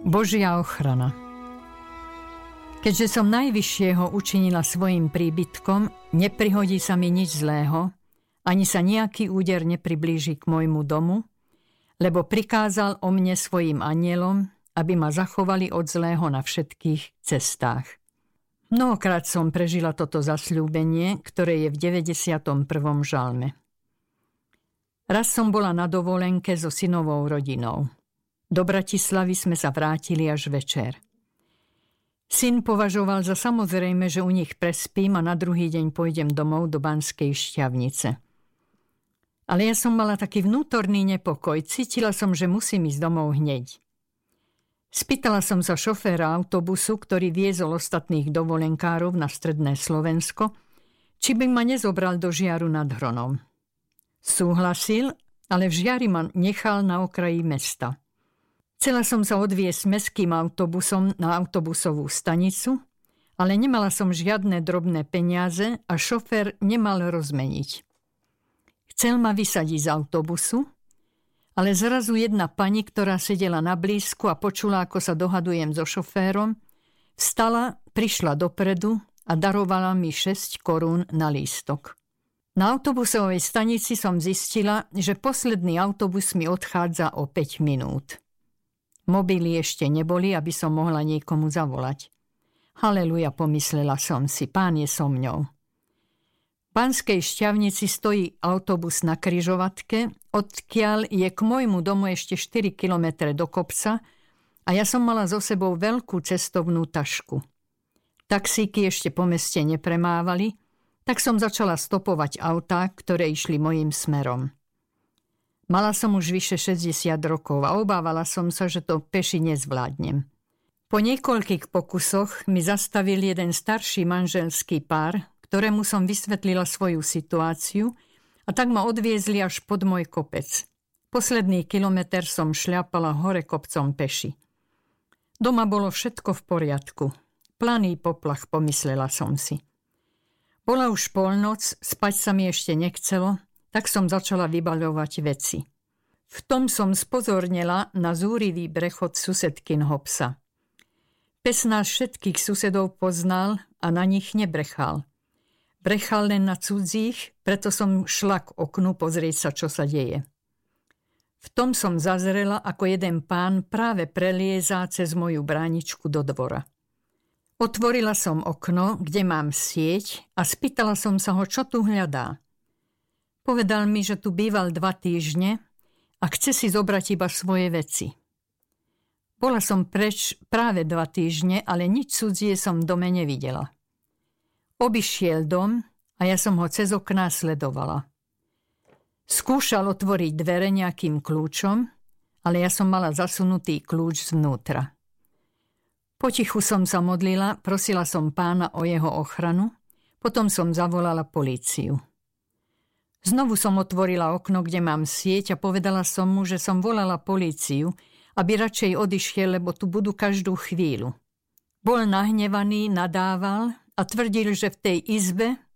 Božia ochrana. Keďže som najvyššieho učinila svojim príbytkom, neprihodí sa mi nič zlého, ani sa nejaký úder nepriblíži k môjmu domu, lebo prikázal o mne svojim anjelom, aby ma zachovali od zlého na všetkých cestách. Mnohokrát som prežila toto zasľúbenie, ktoré je v 91. žalme. Raz som bola na dovolenke so synovou rodinou. Do Bratislavy sme sa vrátili až večer. Syn považoval za samozrejme, že u nich prespím a na druhý deň pôjdem domov do Banskej Štiavnice. Ale ja som mala taký vnútorný nepokoj, cítila som, že musím ísť domov hneď. Spýtala som sa šoféra autobusu, ktorý viezol ostatných dovolenkárov na stredné Slovensko, či by ma nezobral do Žiaru nad Hronom. Súhlasil, ale v Žiari ma nechal na okraji mesta. Chcela som sa odviesť mestským autobusom na autobusovú stanicu, ale nemala som žiadne drobné peniaze a šofér nemal rozmeniť. Chcel ma vysadiť z autobusu, ale zrazu jedna pani, ktorá sedela na blízku a počula, ako sa dohadujem so šoférom, vstala, prišla dopredu a darovala mi 6 korún na lístok. Na autobusovej stanici som zistila, že posledný autobus mi odchádza o 5 minút. Mobily ešte neboli, aby som mohla niekomu zavolať. Haleluja, pomyslela som si, Pán je so mňou. V Banskej Štiavnici stojí autobus na križovatke, odkiaľ je k môjmu domu ešte 4 kilometre do kopca a ja som mala so sebou veľkú cestovnú tašku. Taxíky ešte po meste nepremávali, tak som začala stopovať autá, ktoré išli mojím smerom. Mala som už vyše 60 rokov a obávala som sa, že to peši nezvládnem. Po niekoľkých pokusoch mi zastavil jeden starší manželský pár, ktorému som vysvetlila svoju situáciu a tak ma odviezli až pod môj kopec. Posledný kilometer som šľapala hore kopcom peši. Doma bolo všetko v poriadku. Planý poplach, pomyslela som si. Bola už polnoc, spať sa mi ešte nechcelo, tak som začala vybaľovať veci. V tom som spozornila na zúrivý brechod susedkynho psa. Pes nás všetkých susedov poznal a na nich nebrechal. Brechal len na cudzích, preto som šla k oknu pozrieť sa, čo sa deje. V tom som zazrela, ako jeden pán práve preliezá cez moju bráničku do dvora. Otvorila som okno, kde mám sieť a spýtala som sa ho, čo tu hľadá. Povedal mi, že tu býval 2 týždne a chce si zobrať iba svoje veci. Bola som preč práve 2 týždne, ale nič cudzie som v dome nevidela. Obišiel dom a ja som ho cez okná sledovala. Skúšal otvoriť dvere nejakým kľúčom, ale ja som mala zasunutý kľúč zvnútra. Potichu som sa modlila, prosila som Pána o jeho ochranu, potom som zavolala políciu. Znovu som otvorila okno, kde mám sieť a povedala som mu, že som volala políciu, aby radšej odišiel, lebo tu budú každú chvíľu. Bol nahnevaný, nadával a tvrdil, že v tej izbe,